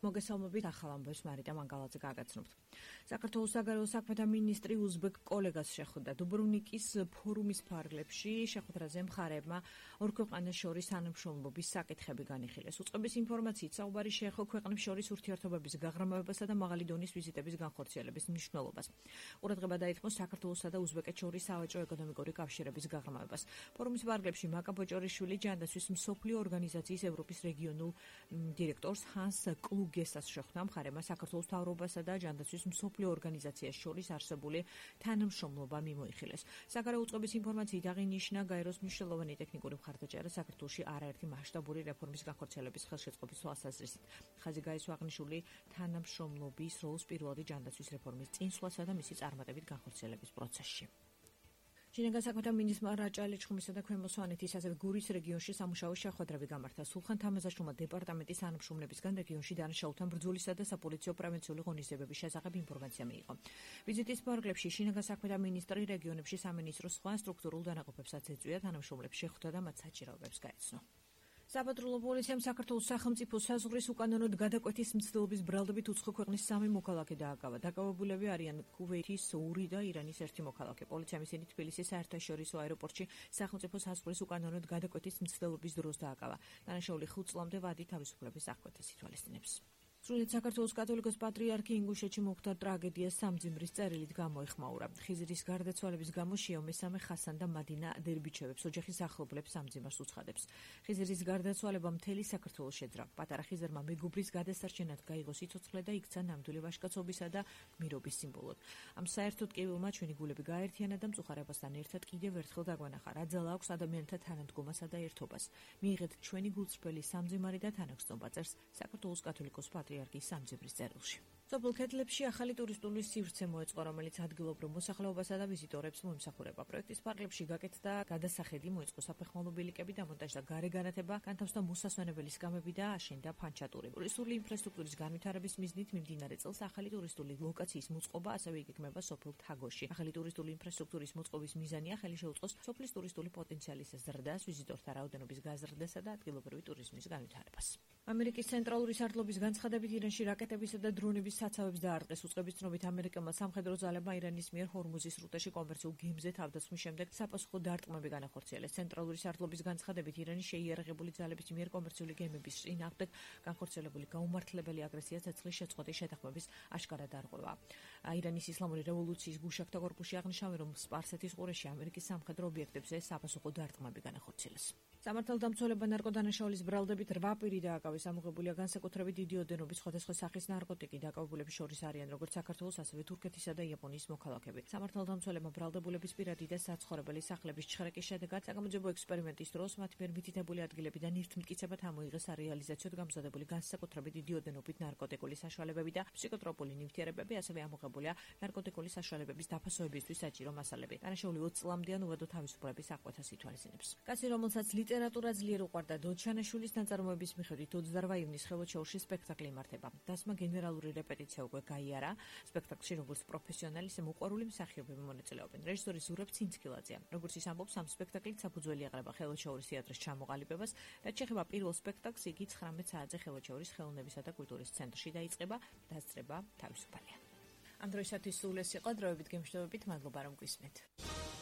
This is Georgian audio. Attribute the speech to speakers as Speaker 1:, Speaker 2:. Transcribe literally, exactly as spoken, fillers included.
Speaker 1: მოგესალმებით, ახალ ამბებს მარიტა მანგალაძე გაგაცნობთ. საქართველოს საგარეო საქმეთა მინისტრი უზბეკ კოლეგას შეხვდა დუბრუნიკის ფორუმის ფარგლებში. შეხვედრაზე მხარეებმა ორ ქვეყანას შორის თანამშრომლობის საკითხები განიხილეს. უწყების ინფორმაციით საუბარი შეეხო ქვეყნებს შორის ურთიერთობების გაღრმავებასა და მაღალი დონის ვიზიტების განხორციელების მნიშვნელობას. ყურადღება დაითმოს საქართველოსა და უზბეკეთს შორის სავაჭრო-ეკონომიკური კავშირების გაღრმავებას. ფორუმის ფარგლებში მაკა ბოჭორიშვილი ჯანდაცვის მსოფლიო ორგანიზაციის ევროპის რეგიონულ დირექტორს ჰანს კლუგესას შეხვდა. მხარეებმა საქართველოს მთავრობასა და ჯანდაცვის მსოფლიო ორგანიზაციას შორის არსებული თანამშრომლობა მიმოიხილეს. საგარეო უწყების ინფორმაციით აღინიშნა გაეროს მნიშვნელოვანი ტექნიკური მხარდაჭერა საქართველოში არაერთი მასშტაბური რეფორმის განხორციელების ხელშეწყობის თვალსაზრისით. ხაზი გაისვა აღნიშნული თანამშრომლობის როლს პირველადი ჯანდაცვის რეფორმის წინსვლასა და მისი წარმატებით განხორციელების პროცესში. შინაგან საქმეთა მინისტრმა რაჭა ლეჩხუმისა და ქვემო სვანეთის ასევე გურის რეგიონში სამუშაო შეხვედრები გამართა. სულხან თამაზაშვილმა დეპარტამენტის თანამშრომლებისგან რეგიონში დანაშაულთა ბრძოლისა და საპოლიციო პრევენციული ღონისძიებების შესახებ ინფორმაცია მიიღო. ვიზიტის ფარგლებში შინაგან საქმეთა მინისტრი რეგიონებში სამინისტროს სხვა სტრუქტურულ დანაყოფებსაც ეწვია, თანამშრომლებს შეხვდა და მათ საჭიროებებს გაეცნო. საპატრულო პოლიციამ საქართველოს სახელმწიფო საზღვრის უკანონოდ გადაკვეთის მცდელობის ბრალდებით უცხო ქვეყნის სამი მოქალაქე დააკავა. დაკავებულები არიან ქუვეითის ორი და ირანის ერთი მოქალაქე. პოლიციამ ისინი თბილისის საერთაშორისო აეროპორტში სახელმწიფო საზღვრის უკანონოდ გადაკვეთის მცდელობის დროს დააკავა. დანაშაული ხუთ წლამდე ვადი თავისუფლების აღკვეთას ითვალისწინებს. სრულიად საქართველოს კათოლიკოს პატრიარქი ინგუშეთში მომხდარ ტრაგედიას სამძიმრის წერილით გამოეხმაურა. ხიზრის გარდაცვალების გამო შეო მესამე ხასან და მადინა დერბიჩევებს ოჯახის ახლობლებს სამძიმარს უცხადებს. ხიზრის გარდაცვალება მთელი საქართველოს შეძრა. პატარა ხიზერმა მეგობრის გადასარჩენად გაიღო სიცოცხლე და იქცა ნამდვილი ვაჟკაცობისა და გმირობის სიმბოლოდ. ამ საერთოდ კივილმა ჩვენი გულები გააერთიანა და მწუხარებასთან ერთად კიდევ ერთხელ დაგვანახა, რა ძალა აქვს ადამიანთა თანადგომასა და ერთობას. მიიღეთ ჩვენი გულწრფელი სამძიმარი და თანაგრძნობა, წერს საქართველოს კათოლიკოს პატრიარქი პატრიარქის სამძიმრის წერილში. სოფელ ქეთლებში ახალი ტურისტული სივრცე მოეწყო, რომელიც ადგილობრივ მოსახლეობასა და ვიზიტორებს მოემსახურება. პროექტის ფარგლებში გაკეთდა გადასახედი, მოეწყო საფეხმავლო ბილიკები, დამონტაჟდა გარე განათება, განთავსდა მოსასვენებელი სკამები და აშენდა ფანჩატური. ტურისტული ინფრასტრუქტურის განვითარების მიზნით მიმდინარე წელს ახალი ტურისტული ლოკაციის მოწყობა ასევე იგეგმება სოფელ თაგოში. ახალი ტურისტული ინფრასტრუქტურის მოწყობის მიზანია ხელი შეუწყოს სოფლის ტურისტული პოტენციალის ზრდას, ვიზიტორთა რაოდენობის გაზრდასა და ადგილობრივი ტურიზმის განვითარებას. ამერიკის ცენტრალური სარდლობის განცხადებით ირანში რაკეტებისა და დრონების საცავებს დაარტყეს. უწყების ცნობით ამერიკელმა სამხედრო ძალებმა ირანის მიერ ჰორმუზის სრუტეში კომერციულ გემზე თავდასხმის შემდეგ საპასუხო დარტყმები განახორციელეს. ცენტრალური სარდლობის განცხადებით ირანის შეიარაღებული ძალების მიერ კომერციული გემების წინააღმდეგ განხორციელებული გაუმართლებელი აგრესია ცეცხლის შეწყვეტის შეთანხმების აშკარა დარღვევა. ირანის ისლამური რევოლუციის გუშაქთა კორპუსი აღნიშნა, რომ სპარსეთის ყურეში ამერიკის სამხედრო ობიექტებზე საპასუხო დარტყმები განახორციელეს. სამართალდამცველებმა ნარკოდანაშაულის ბრალდებით რვა პირი დააკავეს. ამოღებულია განსაკუთრებით დიდი ოდენობის სხვადასხვა სახის ნარკოტიკი. დაკავებულების შორის არიან როგორც საქართველოს, ასევე თურქეთისა და იაპონიის მოქალაქეები. სამართალდამცველებმა ბრალდებულების პირადი და საცხოვრებელი სახლების ჩხრეკის შედეგად საგამოძიებო ექსპერიმენტის დროს მათ მიერ მითითებული ადგილებიდან ნივთმტკიცებად ამოიღეს სარეალიზაციოდ გამზადებული განსაკუთრებით დიდი ოდენობით ნარკოტიკული საშუალებები და ფსიქოტროპული ნივთიერებები, ასევე ამოღებულია ნარკოტიკული საშუალებების დაფასოებისთვის საჭირო მასალები. დანაშაული ოცი წლამდე უვადო თავისუფლების აღკვეთას ითვალისწინებს. კაცი, რომელსაც ლიტერატურა ძლიერ უყვარდა, დოდჩანაშვილის ნაწარმოების მიხედვით ოცდაოთხ ივნის ხელოჩაურში სპექტაკლი იმართება. დასმა გენერალური რეპეტიცია უკვე გაიარა. სპექტაკლში როგორც პროფესიონალი, ისე მოყვარული მსახიობები მონაწილეობენ. რეჟისორი ზურაბ ცინცკილაძეა. როგორც ის ამბობს, ამ სპექტაკლით საფუძველი ეყრება ხელოჩაურის თეატრის ჩამოყალიბებას. რაც შეეხება პირველ სპექტაკლს, იგი ცხრამეტ საათზე ხელოჩაურის ხელოვნებისა და კულტურის ცენტრში დაიწყება. დასწრება თავისუფალია. ამ დროისათვის სულ ეს იყო დროებით გემშვიდობებით. მადლობა რომ გვისმენთ.